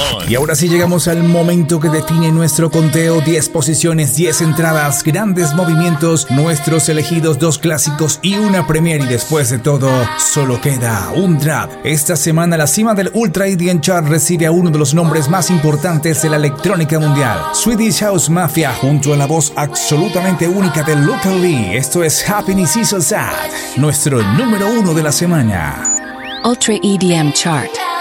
Y ahora sí llegamos al momento que define nuestro conteo. 10 posiciones, 10 entradas, grandes movimientos, nuestros elegidos, 2 clásicos y una premier. Y después de todo, solo queda un trap. Esta semana la cima del Ultra EDM Chart recibe a uno de los nombres más importantes de la electrónica mundial, Swedish House Mafia, junto a la voz absolutamente única de Luca Lee. Esto es Happiness is So Sad, nuestro número 1 de la semana. Ultra EDM Chart.